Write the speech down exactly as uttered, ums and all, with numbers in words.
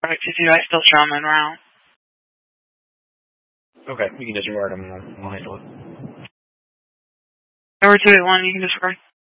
right to do. I still show them en route. Okay, you can disregard them and I'll handle it. Over two eight one, you can disregard.